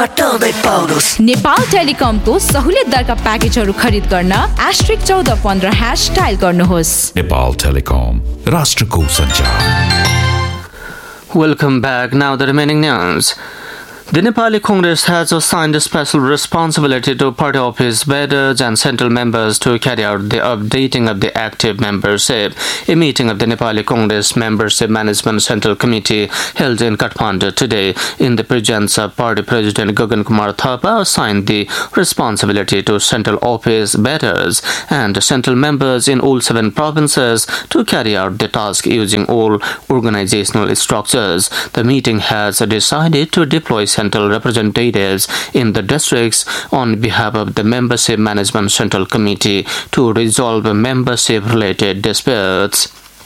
नेपाल टेलिकमको सहुलियत दरका प्याकेजहरू खरिद गर्न *1415# डायल गर्नुहोस्. Nepal Telecom, राष्ट्रको सञ्चार. Welcome back. Now the remaining news. The Nepali Congress has assigned a special responsibility to party office bearers and central members to carry out the updating of the active membership. A meeting of the Nepali Congress Membership Management Central Committee held in Kathmandu today in the presence of Party President Gagan Kumar Thapa assigned the responsibility to central office bearers and central members in all 7 provinces to carry out the task using all organizational structures. The meeting has decided to deploy central representatives in the districts on behalf of the Membership Management Central Committee to resolve membership-related disputes.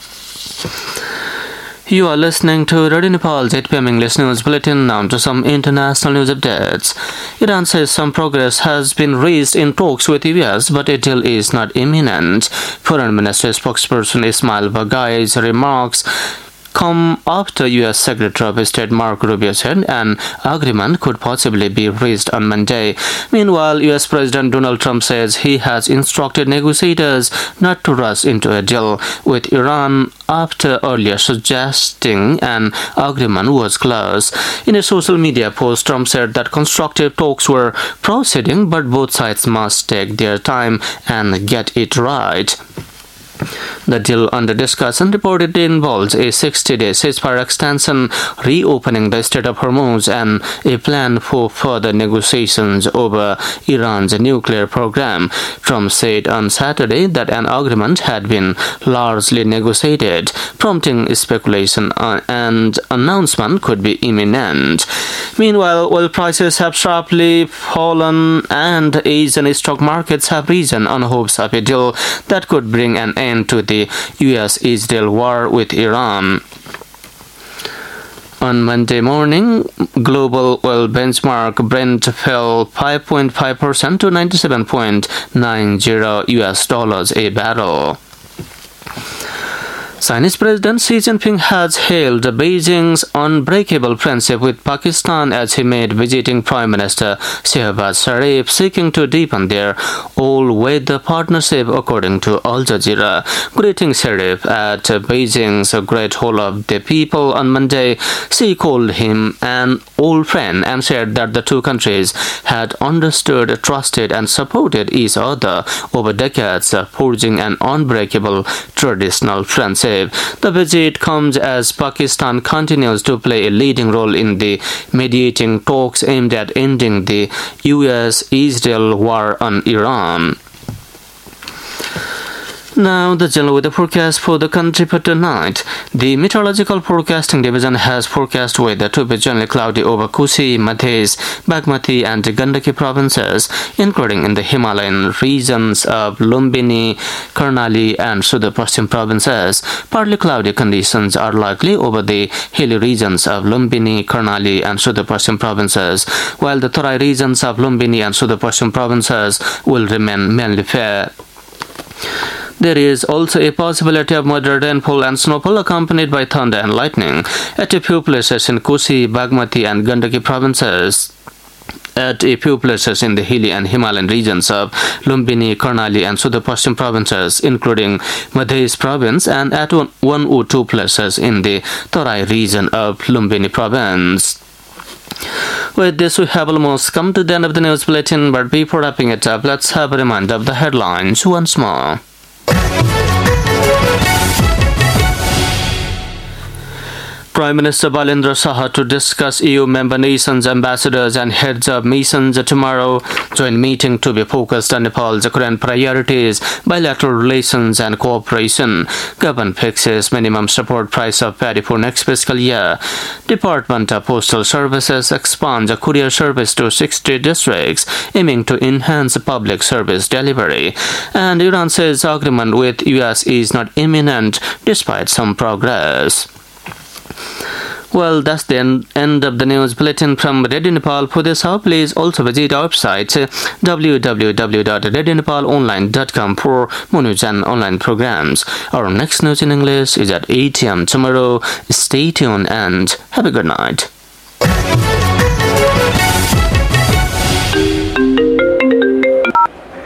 You are listening to Radio Nepal's 8 p.m. English News Bulletin. Now to some international news updates. Iran says some progress has been reached in talks with US, but a deal is not imminent. Foreign Ministry spokesperson Ismail Bagai's remarks come after U.S. Secretary of State Marco Rubio said an agreement could possibly be reached on Monday. Meanwhile, U.S. President Donald Trump says he has instructed negotiators not to rush into a deal with Iran after earlier suggesting an agreement was close. In a social media post, Trump said that constructive talks were proceeding, but both sides must take their time and get it right. The deal under discussion reportedly involves a 60-day ceasefire extension, reopening the Strait of Hormuz, and a plan for further negotiations over Iran's nuclear program. Trump said on Saturday that an agreement had been largely negotiated, prompting speculation and announcement could be imminent. Meanwhile, oil prices have sharply fallen and Asian stock markets have risen on hopes of a deal that could bring an end to the US-Israel war with Iran. On Monday morning, global oil benchmark Brent fell 5.5% to $97.90 a barrel. Chinese President Xi Jinping has hailed Beijing's unbreakable friendship with Pakistan as he met visiting Prime Minister Shehbaz Sharif, seeking to deepen their all-weather partnership, according to Al Jazeera. Greeting Sharif at Beijing's Great Hall of the People on Monday, Xi called him an old friend and said that the two countries had understood, trusted and supported each other over decades, forging an unbreakable traditional friendship. The visit comes as Pakistan continues to play a leading role in the mediating talks aimed at ending the US-Israel war on Iran. Now, the general weather forecast for the country for tonight. The Meteorological Forecasting Division has forecast weather to be generally cloudy over Kusi, Madhes, Bagmati and Gandaki provinces, including in the Himalayan regions of Lumbini, Karnali and Sudar-Paschim provinces. Partly cloudy conditions are likely over the hilly regions of Lumbini, Karnali and Sudar-Paschim provinces, while the Tarai regions of Lumbini and Sudar-Paschim provinces will remain mainly fair. There is also a possibility of moderate rainfall and snowfall accompanied by thunder and lightning at a few places in Kusi, Bagmati and Gandaki provinces. At a few places in the hilly and Himalayan regions of Lumbini, Karnali and Sudar-Paschim provinces, including Madhes province, and at one or two places in the Tarai region of Lumbini province. With this, we have almost come to the end of the news bulletin, but before wrapping it up, let's have a reminder of the headlines once more. Prime Minister Balendra Saha to discuss EU member nations, ambassadors and heads of missions tomorrow. Joint meeting to be focused on Nepal's current priorities, bilateral relations and cooperation. Government fixes minimum support price of paddy for next fiscal year. Department of Postal Services expands a courier service to 60 districts, aiming to enhance public service delivery. And Iran says agreement with US is not imminent, despite some progress. Well, that's the end of the news bulletin from Radio Nepal for this hour. Please also visit our website www.radionepalonline.com for more news and online programs. Our next news in English is at 8 a.m. tomorrow. Stay tuned and have a good night.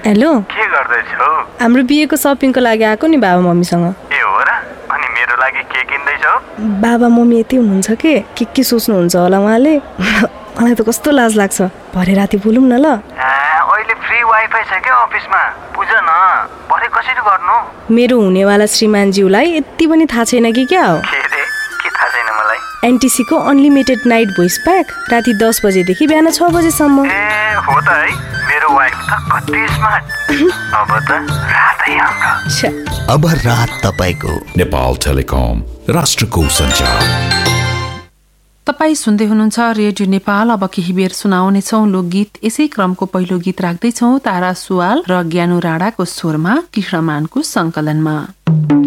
Hello, के गर्दैछौ? हाम्रो बिहेको सपिङको लागि आएको नि बाबा मम्मीसँग। ए हो र? अनि मेरो लागि के किन्दैछौ? बाबा मम्मी यति हुनुहुन्छ के सोच्नुहुन्छ होला उहाँले। मलाई त कस्तो लाज लाग्छ। भरे राति बोलौँ न ल। अहिले फ्री वाइफाई छ के अफिसमा? बुझ न, भरे कसरी गर्नु? मेरो हुनेवाला श्रीमानज्यूलाई यति पनि थाहा छैन कि क्या हो? के रे? के थाहा छैन मलाई? एनटिसी को अनलिमिटेड नाइट भोइस प्याक राति 10 बजेदेखि बिहान 6 बजेसम्म। ए हो त है, मेरो वाइफ त कति स्मार्ट। अब त रातै हाम्रो। अब रात तपाईको। नेपाल टेलिकम, राष्ट्रको सञ्चार। तपाईँ सुन्दै हुनुहुन्छ रेडियो नेपाल। अब केही बेर सुनाउनेछौँ लोकगीत। यसै क्रमको पहिलो गीत राख्दैछौँ तारा सुवाल र ज्ञानु राणाको स्वरमा कृष्णमानको संकलनमा।